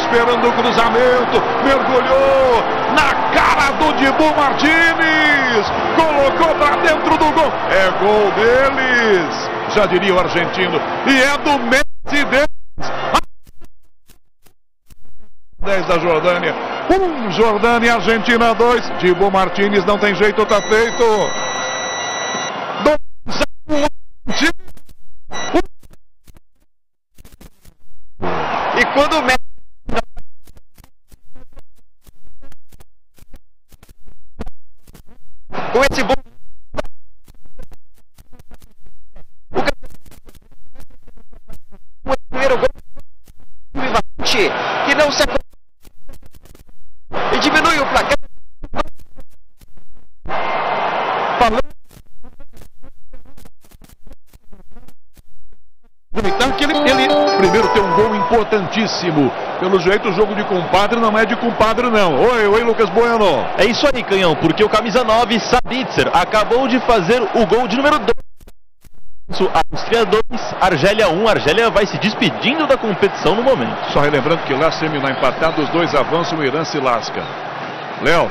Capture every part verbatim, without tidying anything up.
esperando o cruzamento, mergulhou na cara do Dibu Martínez, colocou para dentro do gol, é gol deles, já diria o argentino, e é do Messi deles. dez da Jordânia, um Jordânia, Argentina dois, Dibu Martínez, não tem jeito, tá feito. dois a um Argentina. E quando o Messi com esse bom o primeiro gol que não se e diminui o placar. Então que ele, ele primeiro tem um gol importantíssimo. Pelo jeito o jogo de compadre não é de compadre não. Oi, oi Lucas Bueno. É isso aí, Canhão, porque o camisa nove, Sabitzer, acabou de fazer o gol de número dois. Áustria dois, Argélia um. Argélia vai se despedindo da competição no momento. Só relembrando que lá seminar empatado, os dois avançam, o Irã se lasca. Léo,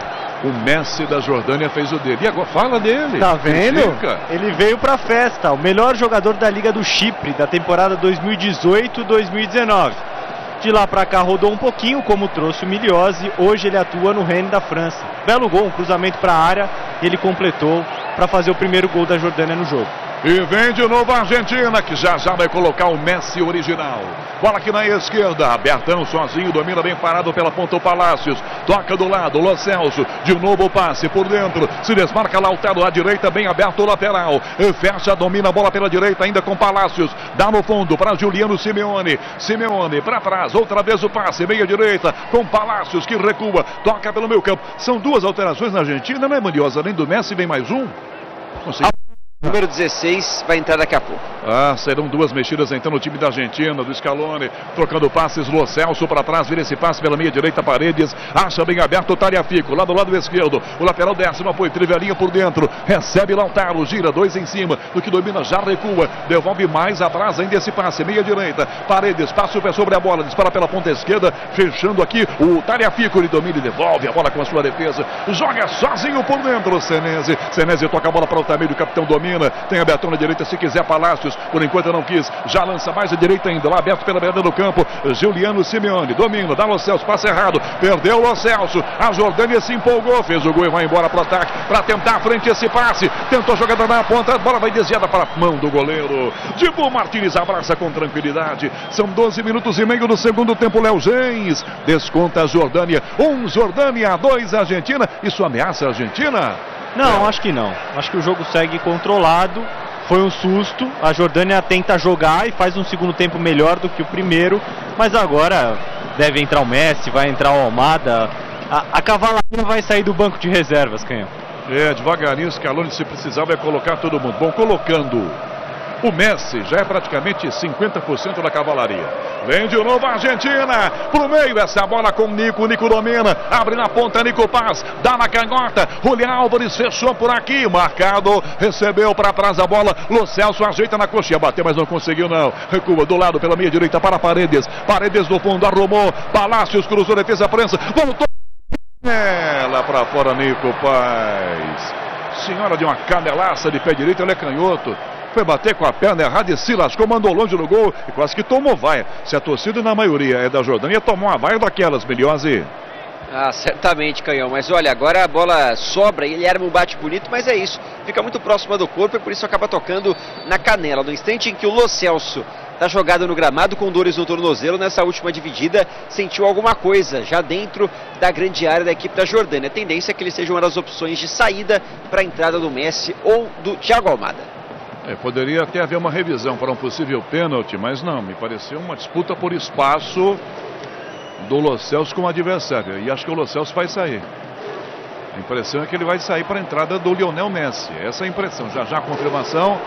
o Messi da Jordânia fez o dele. E agora fala dele. Tá vendo? Critica. Ele veio pra festa. O melhor jogador da Liga do Chipre da temporada dois mil e dezoito dois mil e dezenove. De lá pra cá rodou um pouquinho, como trouxe o Miliose. Hoje ele atua no Rennes da França. Belo gol, um cruzamento pra área. E ele completou para fazer o primeiro gol da Jordânia no jogo. E vem de novo a Argentina, que já já vai colocar o Messi original. Bola aqui na esquerda, Bertão sozinho, domina bem parado pela ponta o Palácios. Toca do lado, Lo Celso, de novo o passe por dentro. Se desmarca Lautaro à direita, bem aberto o lateral. Fecha, domina a bola pela direita, ainda com Palácios. Dá no fundo para Juliano Simeone. Simeone para trás, outra vez o passe, meia direita, com Palácios que recua. Toca pelo meio campo. São duas alterações na Argentina, não é, Mandiosa? Além do Messi, vem mais um? Consegui. Número dezesseis vai entrar daqui a pouco. Ah, serão duas mexidas então no time da Argentina, do Scaloni, trocando passes, Lo Celso para trás, vira esse passe pela meia direita, Paredes, acha bem aberto o Tagliafico, lá do lado esquerdo, o lateral décimo, apoio, Trivelinha por dentro, recebe Lautaro, gira, dois em cima, do que domina, já recua, devolve mais atrás ainda esse passe, meia direita, Paredes, passa o pé sobre a bola, dispara pela ponta esquerda, fechando aqui, o Tagliafico, ele domina e devolve a bola com a sua defesa, joga sozinho por dentro, o Senesi, Senesi toca a bola para o Altamiro, o capitão domina, tem aberto na direita, se quiser Palácios, por enquanto não quis, já lança mais à direita ainda, lá aberto pela beirada do campo, Juliano Simeone, domina, dá Lo Celso, passe errado, perdeu o Lo Celso, a Jordânia se empolgou, fez o gol e vai embora para o ataque, para tentar à frente esse passe, tentou a jogada na ponta, a bola vai desviada para a mão do goleiro, Dibu Martínez abraça com tranquilidade, são doze minutos e meio do segundo tempo, Léo Gens, desconta a Jordânia, um Jordânia, dois Argentina, isso ameaça a Argentina? Não, acho que não. Acho que o jogo segue controlado. Foi um susto. A Jordânia tenta jogar e faz um segundo tempo melhor do que o primeiro. Mas agora deve entrar o Messi, vai entrar o Almada. A, a cavalaria vai sair do banco de reservas, Canhão. É, devagarinho, Scaloni, se precisar, vai colocar todo mundo. Bom, colocando o Messi, já é praticamente cinquenta por cento da cavalaria. Vem de novo a Argentina, pro meio, essa bola com o Nico, o Nico domina, abre na ponta, Nico Paz, dá na canhota, Julián Álvares fechou por aqui, marcado, recebeu para trás a bola, Lo Celso ajeita na coxinha, bateu, mas não conseguiu não, recua do lado pela meia direita para Paredes, Paredes do fundo, arrumou, Palácios cruzou, defesa prensa, voltou, é, lá para fora Nico Paz, senhora de uma canelaça de pé direito, ele é canhoto, foi bater com a perna errada e se lascou, mandou longe no gol e quase que tomou vaia. Se a torcida na maioria é da Jordânia, tomou uma vaia daquelas, Miliose. Ah, certamente, Canhão, mas olha, agora a bola sobra e ele arma um bate bonito, mas é isso, fica muito próxima do corpo e por isso acaba tocando na canela. No instante em que o Lo Celso está jogado no gramado com dores no tornozelo, nessa última dividida sentiu alguma coisa já dentro da grande área da equipe da Jordânia. A tendência é que ele seja uma das opções de saída para a entrada do Messi ou do Thiago Almada. É, poderia até haver uma revisão para um possível pênalti, mas não, me pareceu uma disputa por espaço do Lo Celso com o adversário, e acho que o Lo Celso vai sair. A impressão é que ele vai sair para a entrada do Lionel Messi, essa é a impressão, já já a confirmação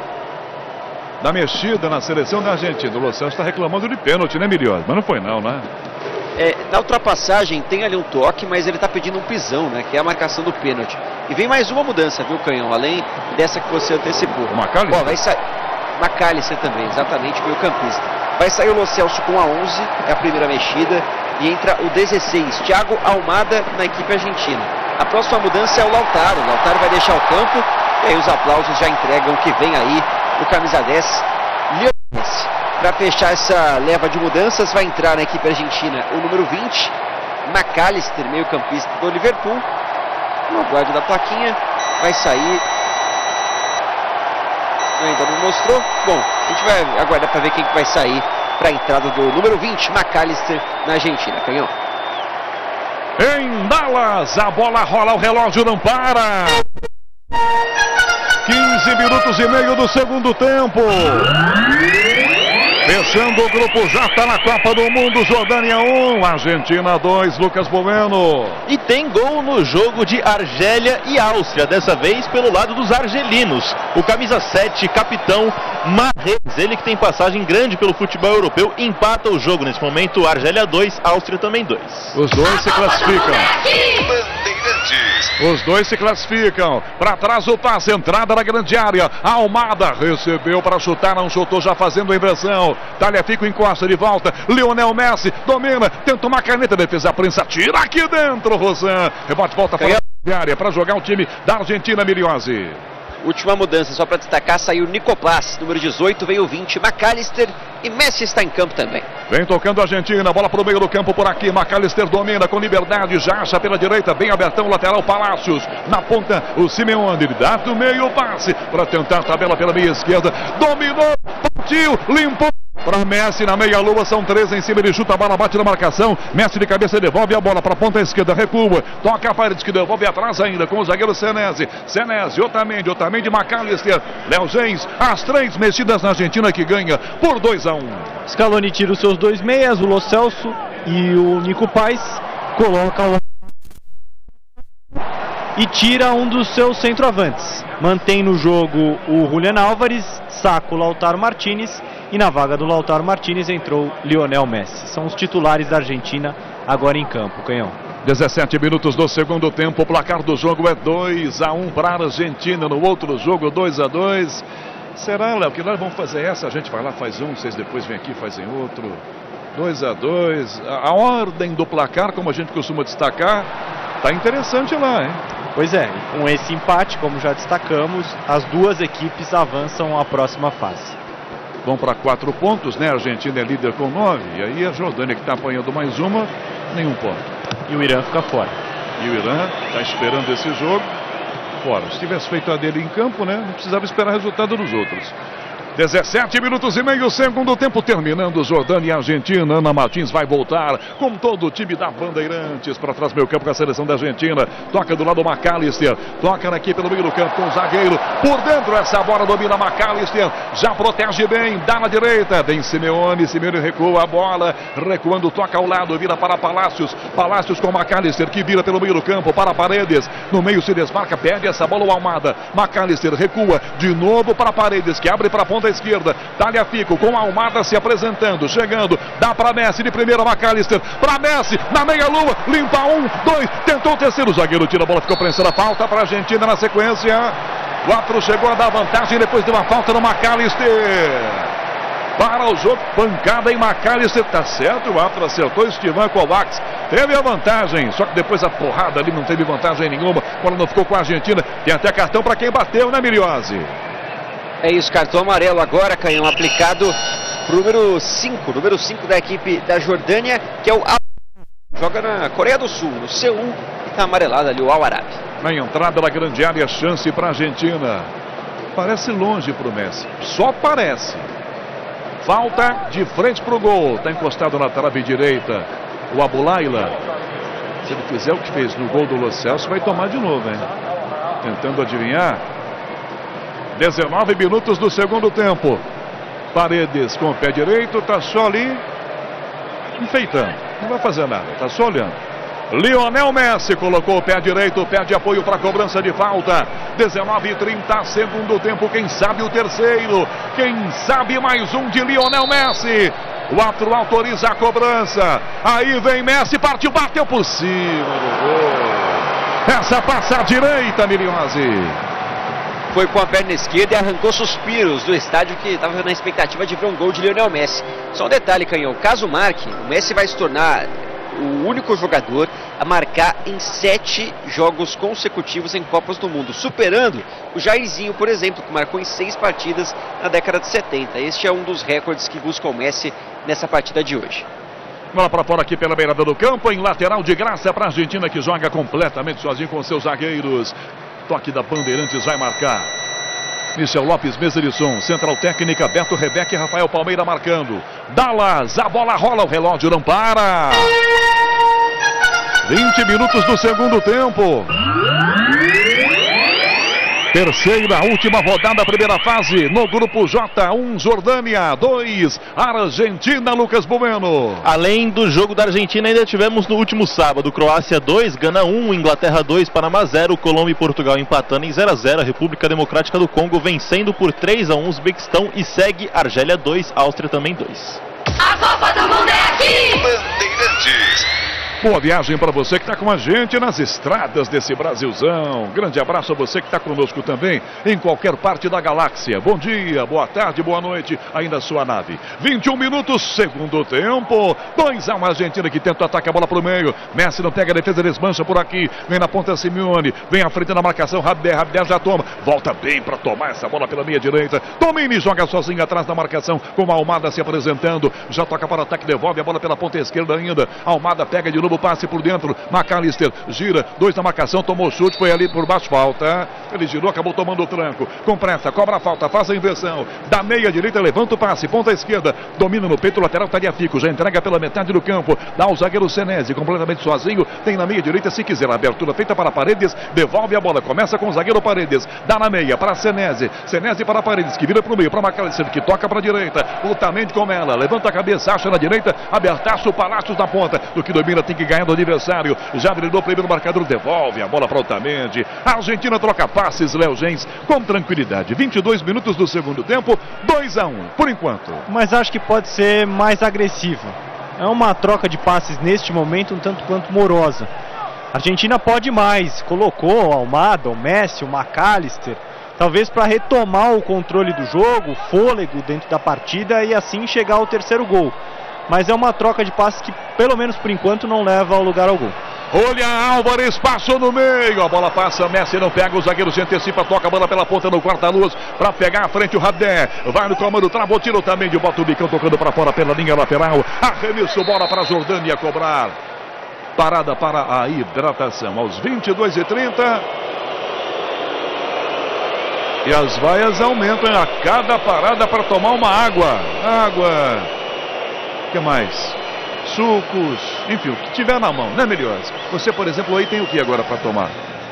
da mexida na seleção da Argentina. O Lo Celso está reclamando de pênalti, né, Miliose? Mas não foi não, né? É, na ultrapassagem tem ali um toque, mas ele está pedindo um pisão, né? Que é a marcação do pênalti. E vem mais uma mudança, viu, Canhão? Além dessa que você antecipou. O McAllister? Ó, vai sair. McAllister também, exatamente, meio campista. Vai sair o Lo Celso com a onze, é a primeira mexida. e entra o dezesseis, Thiago Almada, na equipe argentina. A próxima mudança é o Lautaro. O Lautaro vai deixar o campo e aí os aplausos já entregam que vem aí o camisa dez, Lionel Messi. Para fechar essa leva de mudanças, vai entrar na equipe argentina o número vinte, McAllister, meio campista do Liverpool. No aguardo da plaquinha, vai sair... Ainda não mostrou. Bom, a gente vai aguardar para ver quem que vai sair para a entrada do número vinte, McAllister, na Argentina. Canhão. Em Dallas, a bola rola, o relógio não para. quinze minutos e meio do segundo tempo. Fechando o grupo J na Copa do Mundo, Jordânia um, Argentina dois, Lucas Bueno. E tem gol no jogo de Argélia e Áustria, dessa vez pelo lado dos argelinos. O camisa sete, capitão Mahrez, ele que tem passagem grande pelo futebol europeu, empata o jogo nesse momento. Argélia dois, Áustria também dois. Os dois se classificam. Os dois se classificam. Para trás o passe, entrada na grande área. Almada recebeu para chutar, não chutou, já fazendo a inversão. Talhafico encosta de volta. Lionel Messi domina, tenta uma caneta, defesa prensa, tira aqui dentro, Rosan. Rebote, volta para a área para jogar o time da Argentina, Miliose. Última mudança, só para destacar, saiu Nicoplas, número dezoito, veio o vinte, McAllister, e Messi está em campo também. Vem tocando a Argentina, bola para o meio do campo por aqui, McAllister domina com liberdade, já acha pela direita, bem abertão, lateral Palácios, na ponta o Simeone, ele dá do meio o passe, para tentar a tabela pela meia esquerda, dominou, partiu, limpou. Para Messi na meia-lua, são três em cima, ele chuta a bola, bate na marcação. Messi de cabeça devolve a bola para a ponta esquerda, recua, toca a parede que devolve atrás ainda com o zagueiro Senesi. Senesi, Otamendi, Otamendi, McAllister, Léo Gens, as três mexidas na Argentina que ganha por dois a um. Scaloni tira os seus dois meias, o Lo Celso e o Nico Paz, coloca o... e tira um dos seus centroavantes. Mantém no jogo o Julián Álvares, saca o Lautaro Martínez e na vaga do Lautaro Martínez entrou Lionel Messi. São os titulares da Argentina agora em campo, Canhão. dezessete minutos do segundo tempo, o placar do jogo é dois a um para a Argentina, no outro jogo dois a dois. Será, Léo, que nós vamos fazer essa? A gente vai lá, faz um, vocês depois vêm aqui, fazem outro. dois a dois. A ordem do placar, como a gente costuma destacar, tá interessante lá, hein? Pois é, e com esse empate, como já destacamos, as duas equipes avançam à próxima fase. Vão para quatro pontos, né? A Argentina é líder com nove. E aí a Jordânia que está apanhando mais uma, nenhum ponto. E o Irã fica fora. E o Irã está esperando esse jogo fora. Se tivesse feito a dele em campo, né? Não precisava esperar o resultado dos outros. dezessete minutos e meio, segundo tempo terminando, Jordânia e Argentina. Ana Martins vai voltar com todo o time da Bandeirantes para trás meio campo com a seleção da Argentina. Toca do lado McAllister, toca aqui pelo meio do campo com o zagueiro. Por dentro essa bola domina McAllister, já protege bem, dá na direita. Vem Simeone, Simeone recua a bola, recuando, toca ao lado, vira para Palácios. Palácios com McAllister que vira pelo meio do campo para Paredes. No meio se desmarca, perde essa bola o Almada. McAllister recua de novo para Paredes que abre para a ponta da esquerda, Talhafico com a Almada se apresentando, chegando, dá para Messi de primeira, McAllister, para Messi, na meia-lua, limpa um, dois, tentou o terceiro, o zagueiro tira a bola, ficou prensando a falta para a Argentina na sequência, quatro chegou a dar vantagem depois de uma falta no McAllister. Para o jogo, pancada em McAllister, tá certo, o árbitro acertou, Estevan Kovacs teve a vantagem, só que depois a porrada ali não teve vantagem nenhuma, quando não ficou com a Argentina, tem até cartão para quem bateu, né, Miliose? É isso, cartão amarelo agora, Canhão, aplicado pro número cinco, número cinco da equipe da Jordânia, que é o Al... joga na Coreia do Sul, no C um, e tá amarelado ali o Al Arabi. Na entrada da grande área, chance para a Argentina. Parece longe pro Messi, só parece. Falta de frente pro gol, tá encostado na trave direita, o Abulaila. Se ele fizer o que fez no gol do Lo Celso, vai tomar de novo, hein? Tentando adivinhar. dezenove minutos do segundo tempo. Paredes com o pé direito, tá só ali enfeitando, não vai fazer nada, tá só olhando. Lionel Messi colocou o pé direito, o pé de apoio para a cobrança de falta. dezenove e trinta, segundo tempo, quem sabe o terceiro, quem sabe mais um de Lionel Messi. O árbitro autoriza a cobrança, aí vem Messi, partiu, bateu por cima do gol. Essa passa à direita, Miliose. Foi com a perna esquerda e arrancou suspiros do estádio que estava na expectativa de ver um gol de Lionel Messi. Só um detalhe, Canhão, caso marque, o Messi vai se tornar o único jogador a marcar em sete jogos consecutivos em Copas do Mundo, superando o Jairzinho, por exemplo, que marcou em seis partidas na década de setenta. Este é um dos recordes que busca o Messi nessa partida de hoje. Bola para fora aqui pela beirada do campo, em lateral de graça para a Argentina, que joga completamente sozinho com seus zagueiros. Toque da Bandeirantes vai marcar. Michel Lopes, mesa de som, central técnica, Beto Rebeca e Rafael Palmeira marcando. Dallas, a bola rola, o relógio não para. vinte minutos do segundo tempo. Terceira, última rodada, primeira fase, no grupo J, um Jordânia, dois Argentina, Lucas Bueno. Além do jogo da Argentina, ainda tivemos no último sábado, Croácia dois, Gana um, Inglaterra dois, Panamá zero, Colômbia e Portugal empatando em zero a zero, a República Democrática do Congo vencendo por três a um, Uzbequistão e segue Argélia dois, Áustria também dois. A Copa do Mundo é aqui! Bandeirantes. Boa viagem para você que está com a gente nas estradas desse Brasilzão. Grande abraço a você que está conosco também em qualquer parte da galáxia. Bom dia, boa tarde, boa noite, aí na sua nave. vinte e um minutos, segundo tempo. dois a um, Argentina que tenta atacar a bola para o meio. Messi não pega a defesa, desmancha por aqui. Vem na ponta Simeone, vem à frente na marcação. Rabé, Rabé já toma. Volta bem para tomar essa bola pela meia direita. Domine joga sozinho atrás da marcação com a Almada se apresentando. Já toca para o ataque, devolve a bola pela ponta esquerda ainda. Almada pega de novo. Passe por dentro, McAllister gira, dois na marcação, tomou chute, foi ali por baixo, falta, ele girou, acabou tomando o tranco, com pressa, cobra a falta, faz a inversão, da meia direita, levanta o passe, ponta esquerda, domina no peito, lateral Tagliafico, já entrega pela metade do campo, dá o zagueiro Senesi, completamente sozinho, tem na meia direita, se quiser, a abertura feita para Paredes, devolve a bola, começa com o zagueiro Paredes, dá na meia, para Senesi, Senesi para Paredes, que vira para o meio, para McAllister, que toca para a direita, lutamente com ela, levanta a cabeça, acha na direita, abertaço, Palácios na ponta, do que domina, tem que ganhar do adversário, já brilhou o primeiro marcador, devolve a bola para Otamendi, a Argentina troca passes, Léo Gens, com tranquilidade, vinte e dois minutos do segundo tempo, dois a um, por enquanto. Mas acho que pode ser mais agressiva, é uma troca de passes neste momento um tanto quanto morosa. A Argentina pode mais, colocou o Almada, o Messi, o McAllister, talvez para retomar o controle do jogo, fôlego dentro da partida e assim chegar ao terceiro gol. Mas é uma troca de passes que, pelo menos por enquanto, não leva ao lugar algum. Olha Álvares, passou no meio, a bola passa, Messi não pega, o zagueiro se antecipa, toca a bola pela ponta no quarta-luz, para pegar à frente o Rabé, vai no comando, travou, tiro também de bota o bicão, tocando para fora pela linha lateral, arremesso, bola para a Jordânia cobrar, parada para a hidratação, aos vinte e dois e trinta, e as vaias aumentam a cada parada para tomar uma água, água... O que mais? Sucos, enfim, o que tiver na mão, né, Melhores? Você, por exemplo, aí tem o que agora para tomar?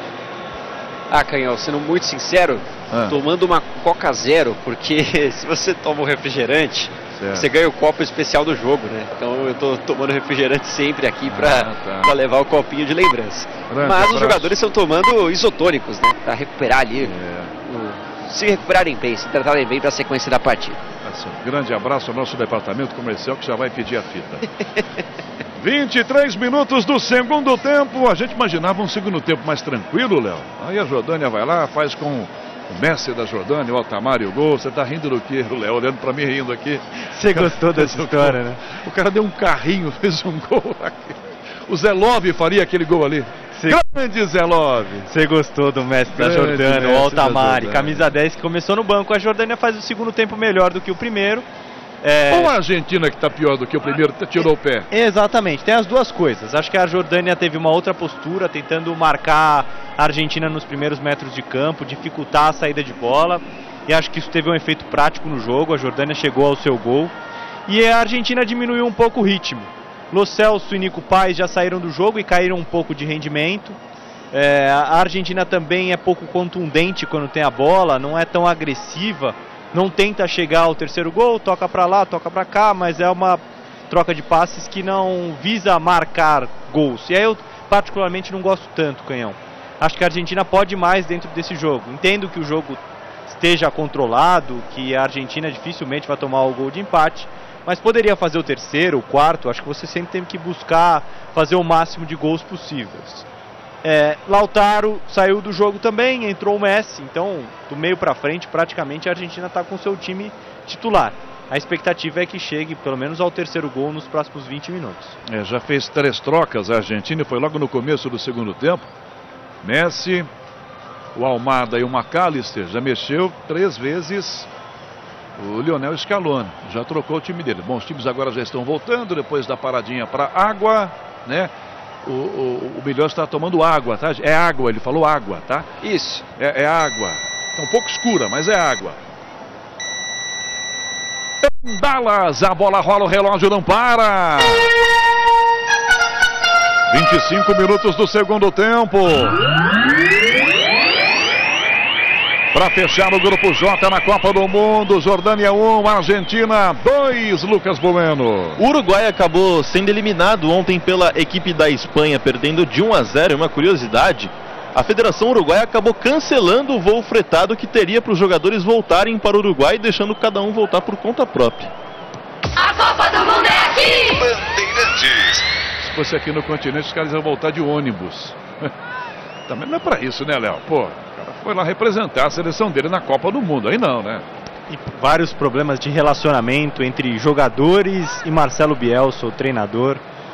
Ah, Canhão, sendo muito sincero, ah. tomando uma Coca Zero, porque se você toma um refrigerante, certo, você ganha o copo especial do jogo, né? Então eu tô tomando refrigerante sempre aqui para ah, tá. levar o copinho de lembrança. Grande Mas abraço. Os jogadores estão tomando isotônicos, né? Para recuperar ali, é. o, se recuperarem bem, se tratarem bem para a sequência da partida. Grande abraço ao nosso departamento comercial que já vai pedir a fita. vinte e três minutos do segundo tempo. A gente imaginava um segundo tempo mais tranquilo, Léo. Aí a Jordânia vai lá, faz com o Messi da Jordânia, o Altamar e o gol. Você tá rindo do quê, Léo? Olhando pra mim, rindo aqui. Você gostou dessa história, né? O cara deu um carrinho, fez um gol aqui. O Zé Love faria aquele gol ali. Cê... Grande Zé Love. Você gostou do Messi da Jordânia, o Altamar, camisa dez, que começou no banco. A Jordânia faz o segundo tempo melhor do que o primeiro. É... Ou a Argentina que está pior do que o primeiro, tirou o pé. Exatamente, tem as duas coisas. Acho que a Jordânia teve uma outra postura, tentando marcar a Argentina nos primeiros metros de campo, dificultar a saída de bola. E acho que isso teve um efeito prático no jogo. A Jordânia chegou ao seu gol. E a Argentina diminuiu um pouco o ritmo. Lo Celso e Nico Paz já saíram do jogo e caíram um pouco de rendimento. É, a Argentina também é pouco contundente quando tem a bola, não é tão agressiva, não tenta chegar ao terceiro gol, toca para lá, toca para cá, mas é uma troca de passes que não visa marcar gols. E aí eu particularmente não gosto tanto, Canhão. Acho que a Argentina pode mais dentro desse jogo. Entendo que o jogo esteja controlado, que a Argentina dificilmente vai tomar o gol de empate, mas poderia fazer o terceiro, o quarto. Acho que você sempre tem que buscar fazer o máximo de gols possíveis. É, Lautaro saiu do jogo também, entrou o Messi, então do meio para frente praticamente a Argentina está com seu time titular. a expectativa é que chegue pelo menos ao terceiro gol nos próximos vinte minutos. É, já fez três trocas a Argentina, foi logo no começo do segundo tempo. Messi, o Almada e o McAllister já mexeu três vezes. O Lionel Scaloni já trocou o time dele. Bom, os times agora já estão voltando depois da paradinha para água, né? O, o, o Milhão está tomando água, tá? É água, ele falou água, tá? Isso. É, é água. Está um pouco escura, mas é água. Em Dallas, a bola rola, o relógio não para. vinte e cinco minutos do segundo tempo. Para fechar o grupo J na Copa do Mundo, Jordânia um, Argentina dois, Lucas Bueno. O Uruguai acabou sendo eliminado ontem pela equipe da Espanha, perdendo de um a zero. Uma curiosidade, a Federação Uruguaia acabou cancelando o voo fretado que teria para os jogadores voltarem para o Uruguai, deixando cada um voltar por conta própria. A Copa do Mundo é aqui! Bandeirantes. Se fosse aqui no continente, os caras iam voltar de ônibus. Também não é para isso, né, Léo? Pô, foi lá representar a seleção dele na Copa do Mundo, aí não, né? E vários problemas de relacionamento entre jogadores e Marcelo Bielsa, o treinador,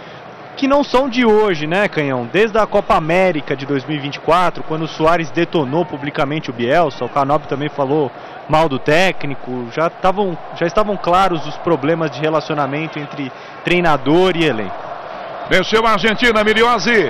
que não são de hoje, né, Canhão? Desde a Copa América de dois mil e vinte e quatro, quando o Suárez detonou publicamente o Bielsa, o Canóbio também falou mal do técnico, já, tavam, já estavam claros os problemas de relacionamento entre treinador e elenco. Mexeu a Argentina, Miliozzi.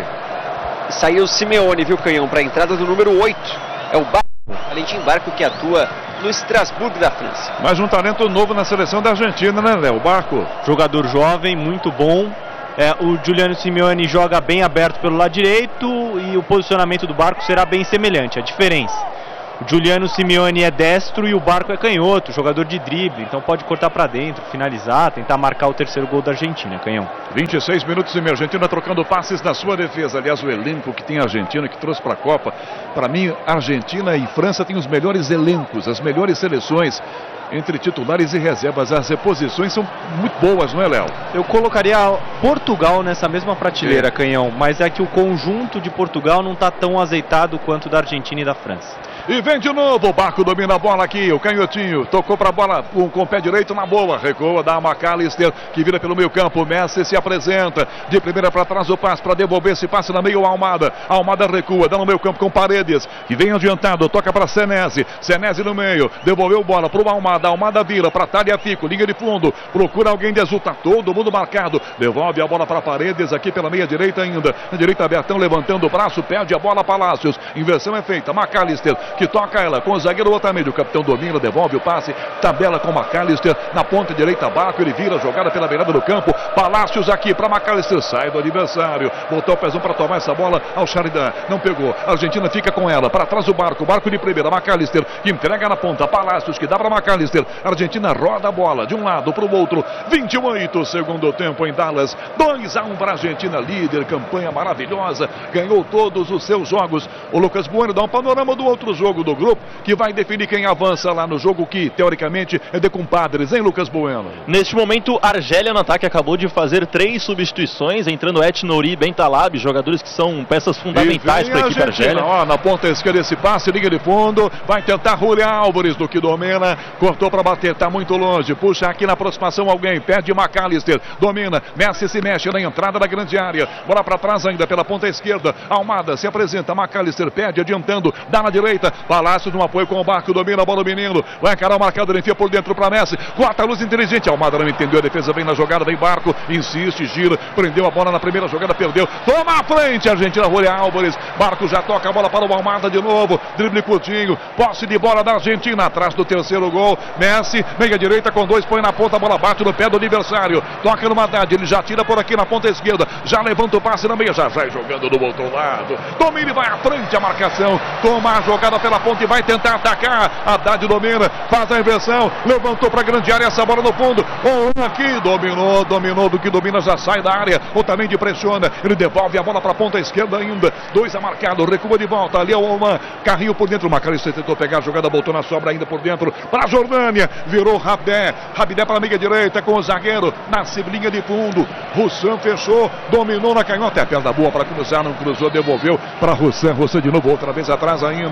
Saiu o Simeone, viu, Canhão, para a entrada do número oito. É o Barco, Valentim Barco, que atua no Estrasburgo da França. Mais um talento novo na seleção da Argentina, né, Léo? Barco. Jogador jovem, muito bom. É, o Giuliano Simeone joga bem aberto pelo lado direito e o posicionamento do Barco será bem semelhante. A diferença: o Giuliano Simeone é destro e o Barco é canhoto, jogador de drible, então pode cortar para dentro, finalizar, tentar marcar o terceiro gol da Argentina, Canhão. vinte e seis minutos e meia, Argentina trocando passes na sua defesa. Aliás, o elenco que tem a Argentina, que trouxe para a Copa, para mim, Argentina e França têm os melhores elencos, as melhores seleções entre titulares e reservas. As reposições são muito boas, não é, Léo? Eu colocaria Portugal nessa mesma prateleira, é. Canhão, mas é que o conjunto de Portugal não está tão azeitado quanto da Argentina e da França. E vem de novo, o Barco domina a bola aqui, o canhotinho, tocou para a bola com, com o pé direito na boa, recua, dá a McAllister, que vira pelo meio campo, Messi se apresenta, de primeira para trás o passe, para devolver esse passe na meio, Almada, Almada recua, dá no meio campo com Paredes, que vem adiantado, toca para Senesi, Senesi no meio, devolveu bola para o Almada, Almada vira para Tagliafico, linha de fundo, procura alguém de azul, tá todo mundo marcado, devolve a bola para Paredes, aqui pela meia direita ainda, na direita Bertão levantando o braço, perde a bola Palácios, inversão é feita, McAllister, que toca ela com o zagueiro Otamendi, o capitão domina, devolve o passe, tabela com McAllister, na ponta direita Barco, ele vira a jogada pela beirada do campo, Palácios aqui para McAllister, sai do adversário, botou o pezão para tomar essa bola ao Sheridan, não pegou, a Argentina fica com ela, para trás o Barco, Barco de primeira, McAllister, que entrega na ponta, Palácios, que dá para McAllister, a Argentina roda a bola de um lado para o outro, vinte e oito, segundo tempo em Dallas, dois a um para a Argentina, líder, campanha maravilhosa, ganhou todos os seus jogos. O Lucas Bueno dá um panorama do outro jogo do grupo, que vai definir quem avança lá no jogo que, teoricamente, é de compadres, hein, Lucas Bueno? Neste momento, Argélia no ataque acabou de fazer três substituições, entrando Et Nouri e Bentalab, jogadores que são peças fundamentais para a equipe Argélia. Ó, na ponta esquerda esse passe, liga de fundo, vai tentar Julián Álvares, do que domina, cortou para bater, tá muito longe, puxa aqui na aproximação alguém, perde McAllister, domina, Messi se mexe na entrada da grande área, bola para trás ainda pela ponta esquerda, Almada se apresenta, McAllister perde, adiantando, dá na direita, Palácio no apoio com o Barco, domina a bola o menino, vai encarar o marcador, enfia por dentro para Messi, corta a luz inteligente, Almada não entendeu, a defesa vem na jogada, vem Barco, insiste, gira, prendeu a bola na primeira jogada, perdeu, toma a frente, Argentina, Julián Álvares, Barco já toca a bola para o Almada de novo, drible curtinho, posse de bola da Argentina, atrás do terceiro gol, Messi, meia direita com dois, põe na ponta, a bola bate no pé do adversário, toca no Haddad, ele já tira por aqui na ponta esquerda, já levanta o passe na meia, já vai jogando do outro lado, domina e vai à frente a marcação, toma a jogada pela ponta e vai tentar atacar, Haddad domina, faz a inversão, levantou para a grande área, essa bola no fundo, um aqui, dominou, dominou, do que domina, já sai da área, Otamendi pressiona, ele devolve a bola para a ponta esquerda ainda, dois a marcado, recua de volta, ali é o Oman, carrinho por dentro, o McAllister tentou pegar a jogada, voltou na sobra ainda por dentro, para a Jordânia, virou Rabdé, Rabdé para a meia direita com o zagueiro, na linha de fundo, Roussan fechou, dominou na canhota, é a perna boa para cruzar, não cruzou, devolveu para Roussan, Roussan de novo, outra vez atrás ainda, vai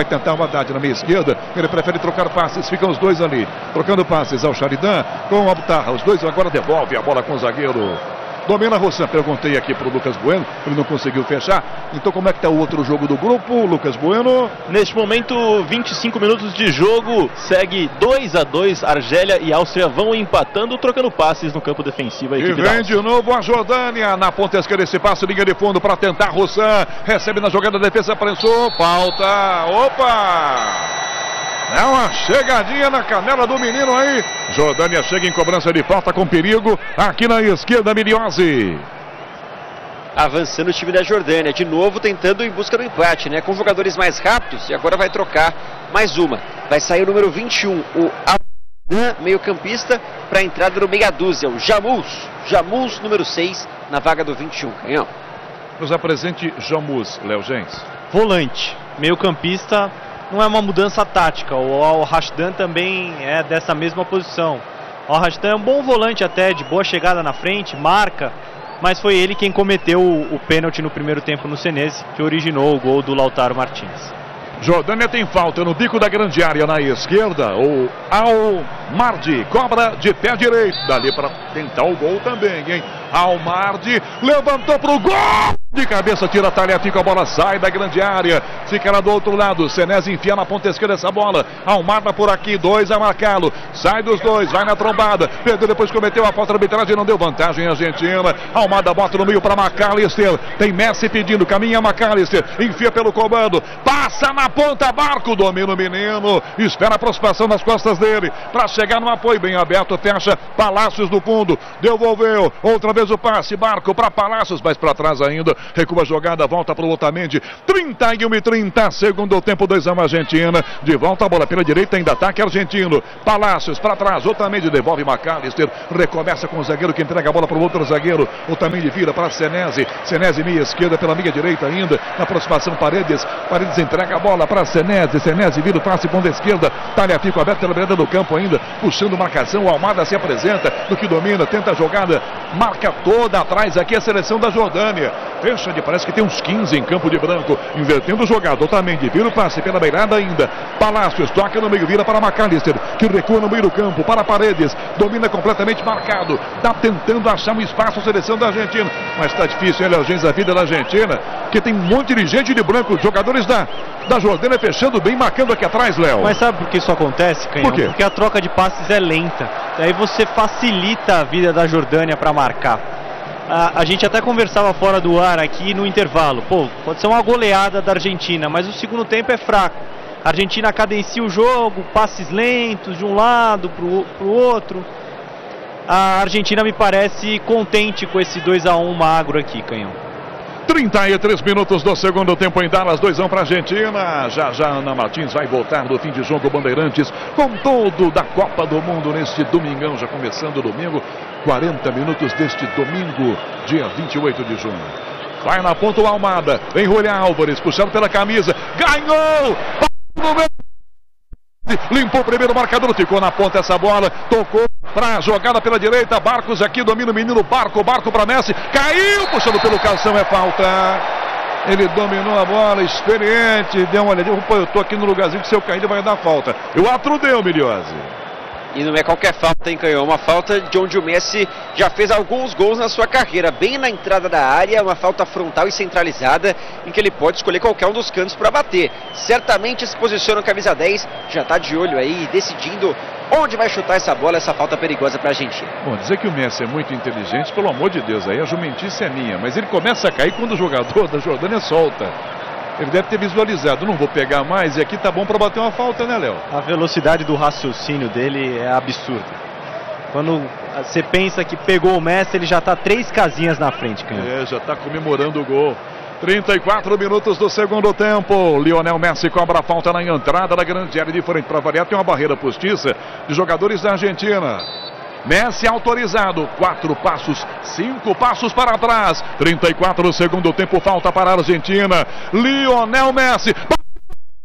vai tentar o Haddad na meia esquerda. Ele prefere trocar passes. Ficam os dois ali. Trocando passes ao Sheridan com o Abtarra. Os dois agora devolvem a bola com o zagueiro. Domina Rossan. Perguntei aqui pro Lucas Bueno. Ele não conseguiu fechar. Então como é que tá o outro jogo do grupo, Lucas Bueno? Neste momento, vinte e cinco minutos de jogo. Segue dois a dois. Argélia e Áustria vão empatando, trocando passes no campo defensivo. A e equipe vem de novo a Jordânia. Na ponta esquerda esse passe, linha de fundo para tentar Rossan. Recebe na jogada, a defesa prensou. Falta. Opa! É uma chegadinha na canela do menino aí. Jordânia chega em cobrança de falta com perigo. Aqui na esquerda, Miliose. Avançando o time da Jordânia, de novo tentando em busca do empate, né? Com jogadores mais rápidos, e agora vai trocar mais uma. Vai sair o número vinte e um, o Al meio campista, para a entrada do meia dúzia, o Jamus. Jamus, número seis, na vaga do vinte e um. Canhão. Nos apresente Jamus, Léo Gens. Volante, meio campista. Não é uma mudança tática, o Al-Rashdan também é dessa mesma posição. O Al-Rashdan é um bom volante até, de boa chegada na frente, marca, mas foi ele quem cometeu o, o pênalti no primeiro tempo no Senesi, que originou o gol do Lautaro Martins. Jordânia tem falta no bico da grande área na esquerda, o Al-Mardi cobra de pé direito, dali para tentar o gol também, hein? Al-Mardi levantou pro gol! De cabeça, tira a tarefa, a bola sai da grande área. Fica lá do outro lado. Senesi enfia na ponta esquerda essa bola. Almada por aqui, dois a marcá-lo. Sai dos dois, vai na trombada. Perdeu, depois cometeu a falta de arbitragem, não deu vantagem a Argentina. Almada bota no meio para McAllister. Tem Messi pedindo, caminha McAllister. Enfia pelo comando. Passa na ponta, Barco. Domina o menino. Espera a aproximação nas costas dele. Para chegar no apoio bem aberto. Fecha Palácios no fundo. Devolveu. Outra vez o passe. Barco para Palácios, mas para trás ainda. Recua a jogada, volta para o Otamendi. trinta e um e trinta, segundo tempo, dois a um Argentina. De volta a bola pela direita, ainda ataque argentino. Palácios para trás, Otamendi devolve McAllister. Recomeça com o zagueiro que entrega a bola para o outro zagueiro. Otamendi vira para Senesi. Senesi meia esquerda pela meia direita ainda. Na aproximação Paredes. Paredes entrega a bola para Senesi. Senesi vira o passe ponta esquerda. Talhafico aberto pela beirada do campo ainda. Puxando marcação. O Almada se apresenta. Do que domina, tenta a jogada. Marca toda atrás aqui a seleção da Jordânia. Fecha de, parece que tem uns quinze em campo de branco, invertendo o jogado. Otamendi vira o passe pela beirada ainda. Palácios toca no meio, vira para McAllister, que recua no meio do campo para Paredes, domina completamente marcado, está tentando achar um espaço a seleção da Argentina, mas está difícil, hein, Léo Gens, a vida da Argentina, que tem um monte de gente de branco, jogadores da, da Jordânia fechando bem, marcando aqui atrás, Léo. Mas sabe por que isso acontece, Canhão? Por quê? Porque a troca de passes é lenta, daí você facilita a vida da Jordânia para marcar. A, a gente até conversava fora do ar aqui no intervalo. Pô, pode ser uma goleada da Argentina, mas o segundo tempo é fraco. A Argentina cadencia o jogo, passes lentos de um lado pro, pro outro. A Argentina me parece contente com esse dois a um magro aqui, Canhão. trinta e três minutos do segundo tempo em Dallas, dois a um para a Argentina. Já já Ana Martins vai voltar do fim de jogo Bandeirantes com todo da Copa do Mundo neste domingão, já começando o domingo, quarenta minutos deste domingo, dia vinte e oito de junho. Vai na ponta o Almada, vem Julián Álvares, puxando pela camisa, ganhou! Limpou o primeiro marcador, ficou na ponta essa bola, tocou para jogada pela direita, Barcos aqui, domina o menino Barco, Barco para Messi, caiu, puxando pelo calção, é falta. Ele dominou a bola, experiente, deu uma olhadinha, pô, eu tô aqui no lugarzinho que se eu cair ele vai dar falta. E o outro deu, Miliose. E não é qualquer falta, hein, Canhão? Uma falta de onde o Messi já fez alguns gols na sua carreira. Bem na entrada da área, uma falta frontal e centralizada, em que ele pode escolher qualquer um dos cantos para bater. Certamente se posiciona o camisa dez, já está de olho aí, decidindo onde vai chutar essa bola, essa falta perigosa para a Argentina. Bom, dizer que o Messi é muito inteligente, pelo amor de Deus, aí a jumentice é minha. Mas ele começa a cair quando o jogador da Jordânia solta. Ele deve ter visualizado, não vou pegar mais, e aqui tá bom para bater uma falta, né, Léo? A velocidade do raciocínio dele é absurda. Quando você pensa que pegou o Messi, ele já tá três casinhas na frente, Canhão. É, já tá comemorando o gol. trinta e quatro minutos do segundo tempo. Lionel Messi cobra a falta na entrada da grande área, diferente para variar, tem uma barreira postiça de jogadores da Argentina. Messi autorizado, quatro passos, cinco passos para trás. trinta e quatro, segundo tempo, falta para a Argentina. Lionel Messi.